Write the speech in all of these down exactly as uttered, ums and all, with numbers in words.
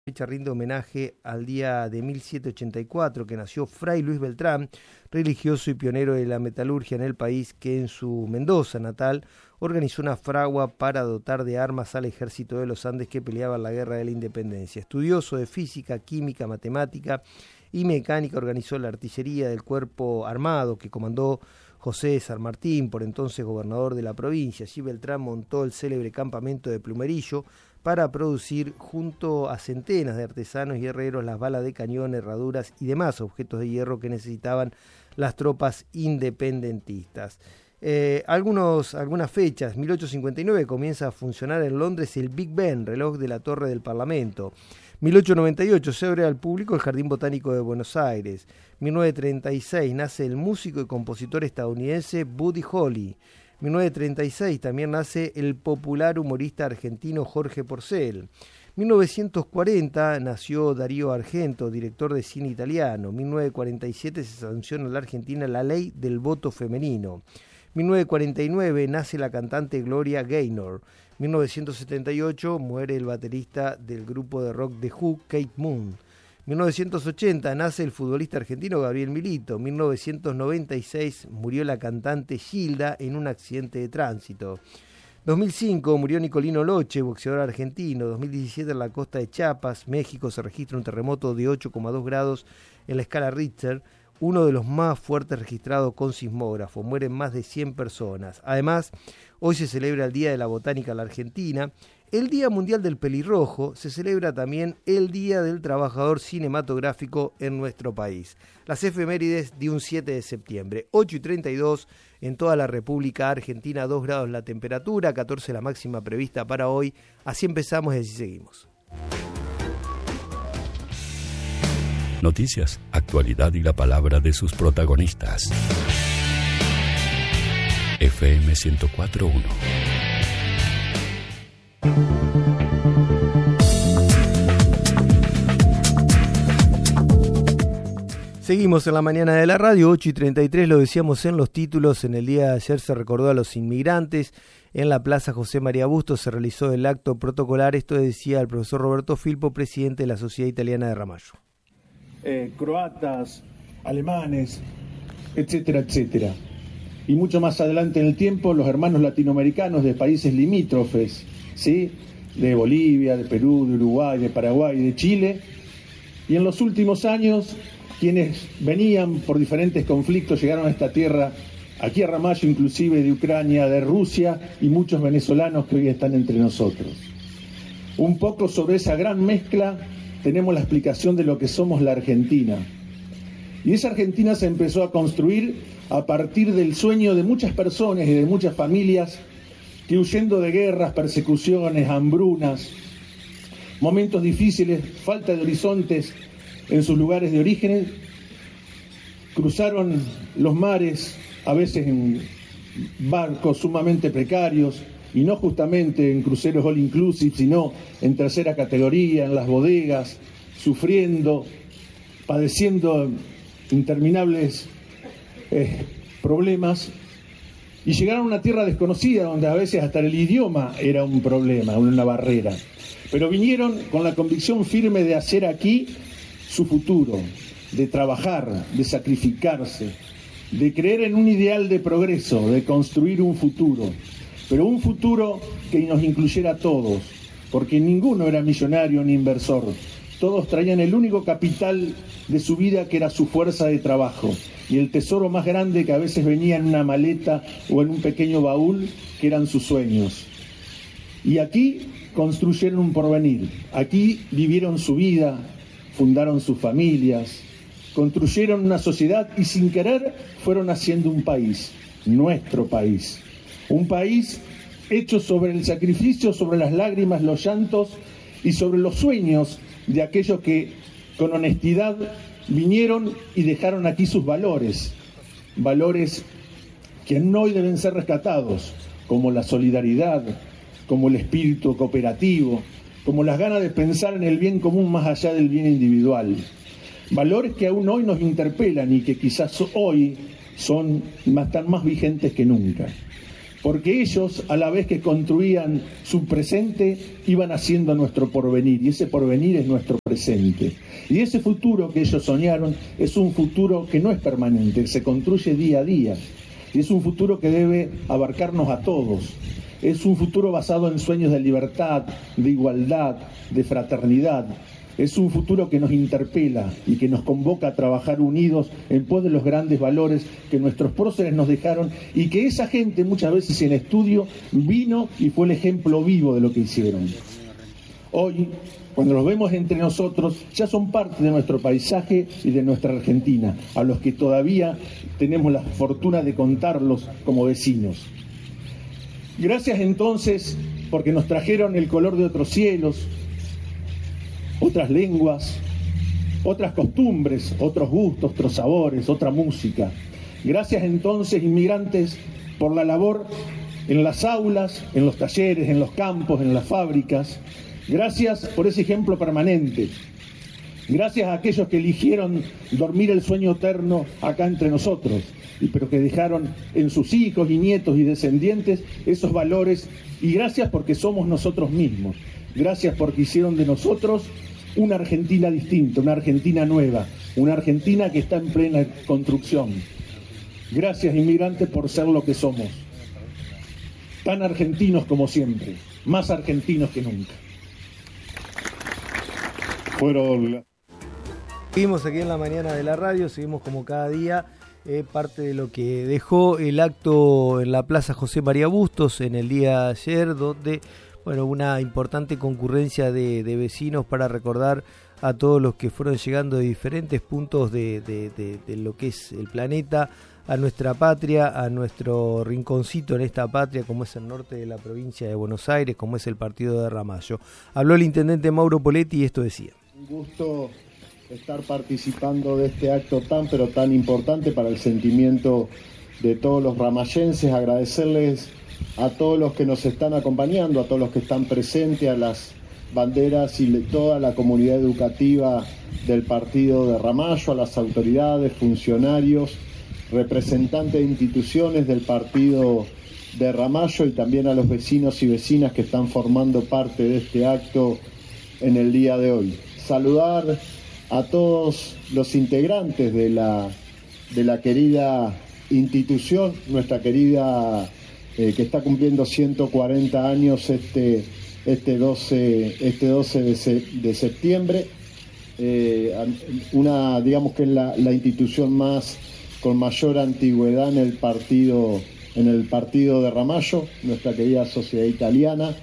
fecha rinde homenaje al día de mil setecientos ochenta y cuatro que nació Fray Luis Beltrán, religioso y pionero de la metalurgia en el país, que en su Mendoza natal organizó una fragua para dotar de armas al ejército de los Andes que peleaba en la Guerra de la Independencia. Estudioso de física, química, matemática y mecánica, organizó la artillería del cuerpo armado que comandó José de San Martín, por entonces gobernador de la provincia. Allí Beltrán montó el célebre campamento de Plumerillo para producir junto a centenas de artesanos y herreros las balas de cañón, herraduras y demás objetos de hierro que necesitaban las tropas independentistas. Eh, algunos, algunas fechas. mil ochocientos cincuenta y nueve comienza a funcionar en Londres el Big Ben, reloj de la Torre del Parlamento. mil ochocientos noventa y ocho se abre al público el Jardín Botánico de Buenos Aires. mil novecientos treinta y seis nace el músico y compositor estadounidense Buddy Holly. mil novecientos treinta y seis también nace el popular humorista argentino Jorge Porcel. mil novecientos cuarenta nació Darío Argento, director de cine italiano. mil novecientos cuarenta y siete se sanciona en la Argentina la ley del voto femenino. mil novecientos cuarenta y nueve nace la cantante Gloria Gaynor. mil novecientos setenta y ocho muere el baterista del grupo de rock The Who, Keith Moon. mil novecientos ochenta nace el futbolista argentino Gabriel Milito. mil novecientos noventa y seis murió la cantante Gilda en un accidente de tránsito. dos mil cinco murió Nicolino Loche, boxeador argentino. dos mil diecisiete en la costa de Chiapas, México, se registra un terremoto de ocho coma dos grados en la escala Richter, uno de los más fuertes registrados con sismógrafo. Mueren más de cien personas. Además, hoy se celebra el Día de la Botánica en la Argentina, el Día Mundial del Pelirrojo, se celebra también el Día del Trabajador Cinematográfico en nuestro país. Las efemérides de un siete de septiembre, ocho y treinta y dos en toda la República Argentina, dos grados la temperatura, catorce la máxima prevista para hoy. Así empezamos y así seguimos. Noticias, actualidad y la palabra de sus protagonistas. F M ciento cuatro punto uno. Seguimos en la mañana de la radio, ocho y treinta y tres, lo decíamos en los títulos. En el día de ayer se recordó a los inmigrantes. En la Plaza José María Bustos se realizó el acto protocolar. Esto decía el profesor Roberto Filpo, presidente de la Sociedad Italiana de Ramallo. Eh, croatas, alemanes, etcétera, etcétera. Y mucho más adelante en el tiempo, los hermanos latinoamericanos de países limítrofes, ¿sí? De Bolivia, de Perú, de Uruguay, de Paraguay, de Chile. Y en los últimos años, quienes venían por diferentes conflictos llegaron a esta tierra, aquí a Ramallo inclusive, de Ucrania, de Rusia, y muchos venezolanos que hoy están entre nosotros. Un poco sobre esa gran mezcla tenemos la explicación de lo que somos la Argentina. Y esa Argentina se empezó a construir a partir del sueño de muchas personas y de muchas familias que, huyendo de guerras, persecuciones, hambrunas, momentos difíciles, falta de horizontes en sus lugares de origen, cruzaron los mares, a veces en barcos sumamente precarios, y no justamente en cruceros all inclusive, sino en tercera categoría, en las bodegas, sufriendo, padeciendo interminables eh, problemas, y llegaron a una tierra desconocida donde a veces hasta el idioma era un problema, una barrera. Pero vinieron con la convicción firme de hacer aquí su futuro, de trabajar, de sacrificarse, de creer en un ideal de progreso, de construir un futuro. Pero un futuro que nos incluyera a todos, porque ninguno era millonario ni inversor. Todos traían el único capital de su vida, que era su fuerza de trabajo, y el tesoro más grande, que a veces venía en una maleta o en un pequeño baúl, que eran sus sueños. Y aquí construyeron un porvenir, aquí vivieron su vida, fundaron sus familias, construyeron una sociedad y sin querer fueron haciendo un país, nuestro país. Un país hecho sobre el sacrificio, sobre las lágrimas, los llantos y sobre los sueños de aquellos que con honestidad vinieron y dejaron aquí sus valores. Valores que no hoy deben ser rescatados, como la solidaridad, como el espíritu cooperativo, como las ganas de pensar en el bien común más allá del bien individual. Valores que aún hoy nos interpelan y que quizás hoy son, están más vigentes que nunca. porque ellos, a la vez que construían su presente, iban haciendo nuestro porvenir, y ese porvenir es nuestro presente. Y ese futuro que ellos soñaron es un futuro que no es permanente, se construye día a día, y es un futuro que debe abarcarnos a todos. Es un futuro basado en sueños de libertad, de igualdad, de fraternidad. Es un futuro que nos interpela y que nos convoca a trabajar unidos en pos de los grandes valores que nuestros próceres nos dejaron, y que esa gente muchas veces en estudio vino y fue el ejemplo vivo de lo que hicieron. Hoy, cuando los vemos entre nosotros, ya son parte de nuestro paisaje y de nuestra Argentina, a los que todavía tenemos la fortuna de contarlos como vecinos. Gracias entonces, porque nos trajeron el color de otros cielos, otras lenguas, otras costumbres, otros gustos, otros sabores, otra música. Gracias entonces, inmigrantes, por la labor en las aulas, en los talleres, en los campos, en las fábricas. Gracias por ese ejemplo permanente. Gracias a aquellos que eligieron dormir el sueño eterno acá entre nosotros, pero que dejaron en sus hijos y nietos y descendientes esos valores. Y gracias porque somos nosotros mismos. Gracias porque hicieron de nosotros una Argentina distinta, una Argentina nueva, una Argentina que está en plena construcción. Gracias, inmigrantes, por ser lo que somos. Tan argentinos como siempre, más argentinos que nunca. Fueron... Seguimos aquí en la mañana de la radio, seguimos como cada día, eh, parte de lo que dejó el acto en la Plaza José María Bustos en el día de ayer, donde, bueno, una importante concurrencia de, de vecinos para recordar a todos los que fueron llegando de diferentes puntos de, de, de, de lo que es el planeta, a nuestra patria, a nuestro rinconcito en esta patria, como es el norte de la provincia de Buenos Aires, como es el partido de Ramallo. Habló el intendente Mauro Poletti y esto decía. Un gusto estar participando de este acto tan pero tan importante para el sentimiento de todos los ramallenses, agradecerles a todos los que nos están acompañando, a todos los que están presentes, a las banderas y toda la comunidad educativa del partido de Ramallo, a las autoridades, funcionarios, representantes de instituciones del partido de Ramallo y también a los vecinos y vecinas que están formando parte de este acto en el día de hoy. Saludar a todos los integrantes de la, de la querida institución, nuestra querida, eh, que está cumpliendo ciento cuarenta años este, este doce, este doce de septiembre, eh, una, digamos que es la, la institución más con mayor antigüedad en el partido, en el partido de Ramallo, nuestra querida Sociedad Italiana.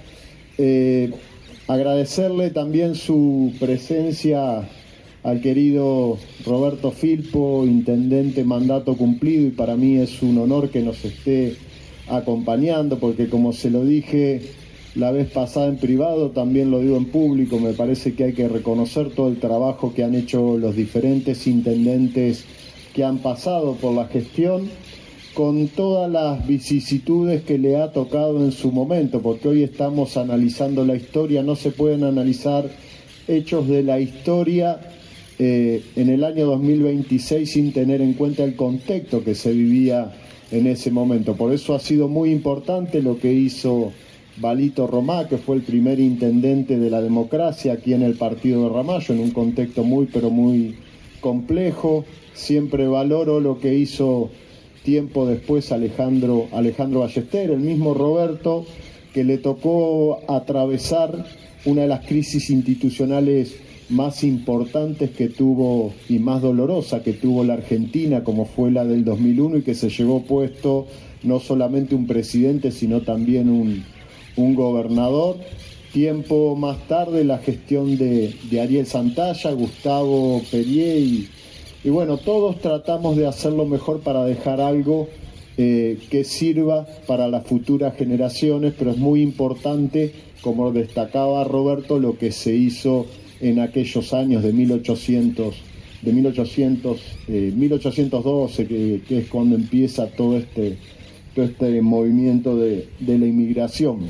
Eh, agradecerle también su presencia al querido Roberto Filpo, intendente mandato cumplido, y para mí es un honor que nos esté acompañando, porque como se lo dije la vez pasada en privado, también lo digo en público, me parece que hay que reconocer todo el trabajo que han hecho los diferentes intendentes que han pasado por la gestión, con todas las vicisitudes que le ha tocado en su momento, porque hoy estamos analizando la historia, no se pueden analizar hechos de la historia eh, en el año dos mil veintiséis sin tener en cuenta el contexto que se vivía en ese momento. Por eso ha sido muy importante lo que hizo Balito Romá, que fue el primer intendente de la democracia aquí en el partido de Ramallo, en un contexto muy pero muy complejo. Siempre valoro lo que hizo tiempo después Alejandro, Alejandro Ballester, el mismo Roberto, que le tocó atravesar una de las crisis institucionales más importantes que tuvo y más dolorosa que tuvo la Argentina, como fue la del dos mil uno, y que se llevó puesto no solamente un presidente, sino también un, un gobernador. Tiempo más tarde la gestión de, de Ariel Santalla, Gustavo Perier y, y bueno, todos tratamos de hacerlo mejor para dejar algo eh, que sirva para las futuras generaciones, pero es muy importante, como destacaba Roberto, lo que se hizo en aquellos años de mil ochocientos, de mil ochocientos, eh, mil ochocientos doce, que, que es cuando empieza todo este, todo este movimiento de, de la inmigración.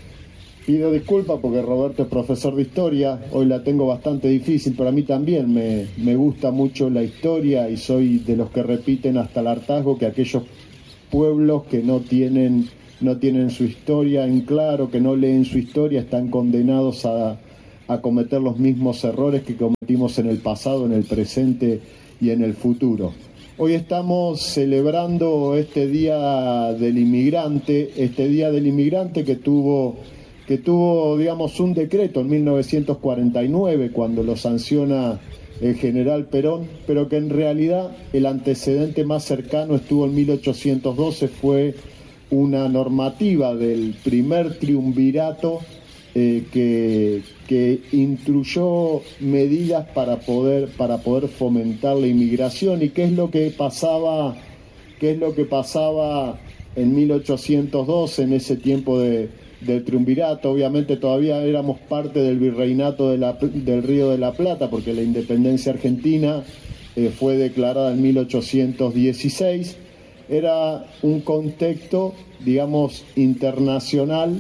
Pido disculpas porque Roberto es profesor de historia, hoy la tengo bastante difícil, pero a mí también me, me gusta mucho la historia y soy de los que repiten hasta el hartazgo que aquellos pueblos que no tienen no tienen su historia en claro, que no leen su historia, están condenados a, a cometer los mismos errores que cometimos en el pasado, en el presente y en el futuro. Hoy estamos celebrando este Día del Inmigrante, este Día del Inmigrante que tuvo, que tuvo, digamos, un decreto en mil novecientos cuarenta y nueve, cuando lo sanciona el general Perón, pero que en realidad el antecedente más cercano estuvo en mil ochocientos doce, fue una normativa del primer triunvirato eh, que, que instruyó medidas para poder, para poder fomentar la inmigración. ¿Y qué es lo que pasaba, qué es lo que pasaba en mil ochocientos doce, en ese tiempo de, del triunvirato? Obviamente todavía éramos parte del virreinato de la, del Río de la Plata, porque la independencia argentina eh, fue declarada en mil ochocientos dieciséis. Era un contexto, digamos, internacional,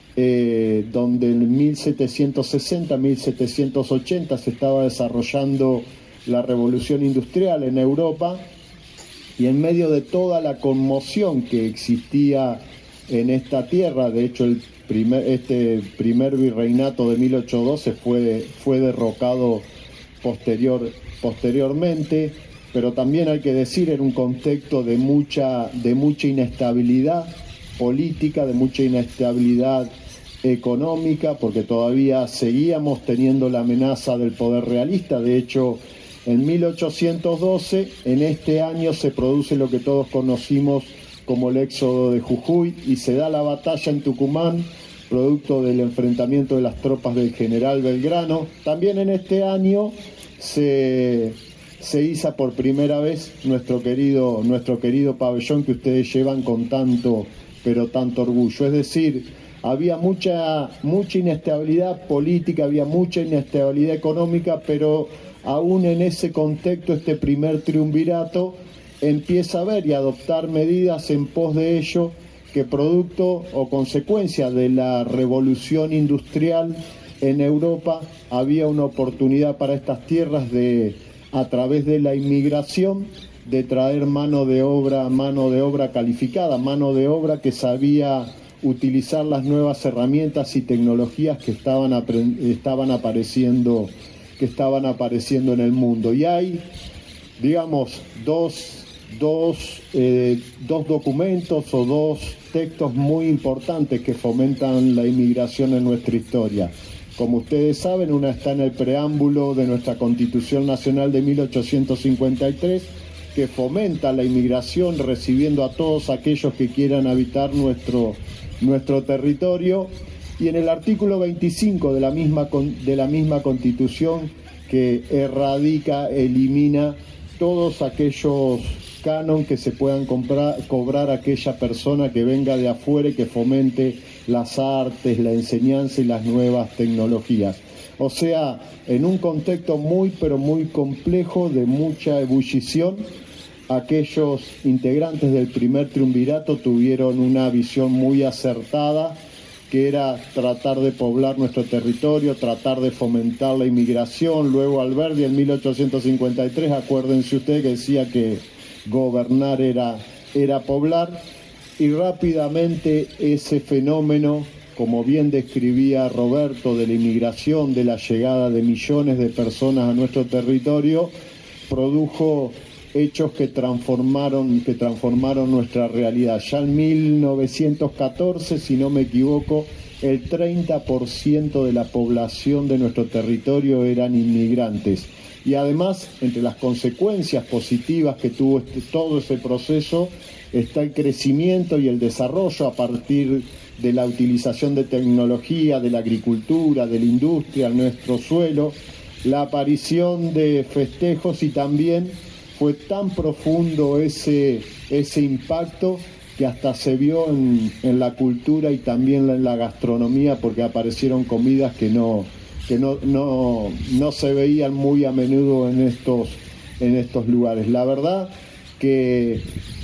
eh, donde en mil setecientos sesenta, mil setecientos ochenta se estaba desarrollando la revolución industrial en Europa, y en medio de toda la conmoción que existía en esta tierra, de hecho el primer, este primer virreinato de mil ochocientos doce fue, fue derrocado posterior, posteriormente, pero también hay que decir, en un contexto de mucha, de mucha inestabilidad política, de mucha inestabilidad económica, porque todavía seguíamos teniendo la amenaza del poder realista. De hecho, en mil ochocientos doce, en este año, se produce lo que todos conocimos como el éxodo de Jujuy, y se da la batalla en Tucumán, producto del enfrentamiento de las tropas del general Belgrano. También en este año se, se iza por primera vez nuestro querido, nuestro querido pabellón que ustedes llevan con tanto, pero tanto orgullo. Es decir, había mucha, mucha inestabilidad política, había mucha inestabilidad económica, pero aún en ese contexto, este primer triunvirato empieza a ver y a adoptar medidas en pos de ello, que producto o consecuencia de la revolución industrial en Europa había una oportunidad para estas tierras de, a través de la inmigración, de traer mano de obra, mano de obra calificada, mano de obra que sabía utilizar las nuevas herramientas y tecnologías que estaban, estaban apareciendo, que estaban apareciendo en el mundo. Y hay, digamos, dos, dos, eh, dos documentos o dos textos muy importantes que fomentan la inmigración en nuestra historia. Como ustedes saben, una está en el preámbulo de nuestra Constitución Nacional de mil ochocientos cincuenta y tres, que fomenta la inmigración recibiendo a todos aquellos que quieran habitar nuestro, nuestro territorio, y en el artículo veinticinco de la misma, de la misma Constitución, que erradica, elimina todos aquellos canon que se puedan comprar, cobrar a aquella persona que venga de afuera y que fomente las artes, la enseñanza y las nuevas tecnologías. O sea, en un contexto muy pero muy complejo, de mucha ebullición, aquellos integrantes del primer triunvirato tuvieron una visión muy acertada, que era tratar de poblar nuestro territorio, tratar de fomentar la inmigración. Luego Alberdi en mil ochocientos cincuenta y tres, acuérdense ustedes que decía que gobernar era, era poblar, y rápidamente ese fenómeno, como bien describía Roberto, de la inmigración, de la llegada de millones de personas a nuestro territorio, produjo hechos que transformaron, que transformaron nuestra realidad. Ya en mil novecientos catorce, si no me equivoco, el treinta por ciento de la población de nuestro territorio eran inmigrantes. Y además, entre las consecuencias positivas que tuvo este, todo ese proceso, está el crecimiento y el desarrollo a partir de la utilización de tecnología, de la agricultura, de la industria en nuestro suelo, la aparición de festejos, y también fue tan profundo ese, ese impacto que hasta se vio en, en la cultura y también en la gastronomía, porque aparecieron comidas que no, que no, no, no se veían muy a menudo en estos, en estos lugares. La verdad que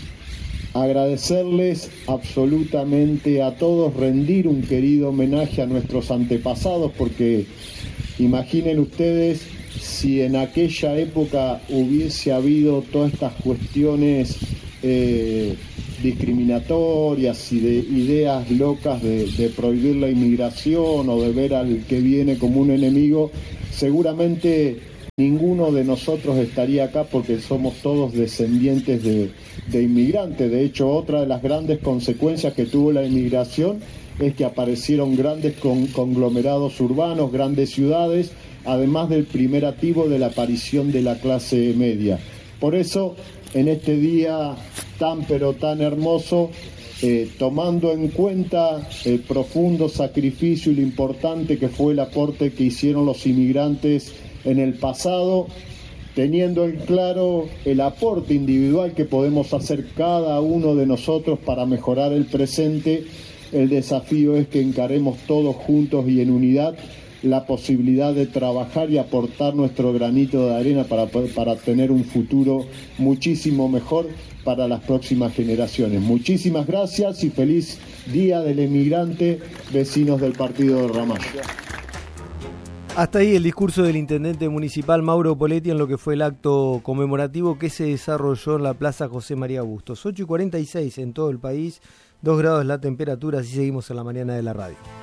agradecerles absolutamente a todos, rendir un querido homenaje a nuestros antepasados, porque imaginen ustedes si en aquella época hubiese habido todas estas cuestiones eh, discriminatorias y de ideas locas de, de prohibir la inmigración o de ver al que viene como un enemigo, seguramente ninguno de nosotros estaría acá porque somos todos descendientes de, de inmigrantes. De hecho, otra de las grandes consecuencias que tuvo la inmigración es que aparecieron grandes con, conglomerados urbanos, grandes ciudades, además del primer activo de la aparición de la clase media. Por eso, en este día tan pero tan hermoso, eh, tomando en cuenta el profundo sacrificio y lo importante que fue el aporte que hicieron los inmigrantes en el pasado, teniendo en claro el aporte individual que podemos hacer cada uno de nosotros para mejorar el presente, el desafío es que encaremos todos juntos y en unidad la posibilidad de trabajar y aportar nuestro granito de arena para, para tener un futuro muchísimo mejor para las próximas generaciones. Muchísimas gracias y feliz Día del Emigrante, vecinos del partido de Ramallo. Hasta ahí el discurso del intendente municipal Mauro Poletti en lo que fue el acto conmemorativo que se desarrolló en la Plaza José María Bustos. ocho y cuarenta y seis en todo el país, dos grados la temperatura, así seguimos en la mañana de la radio.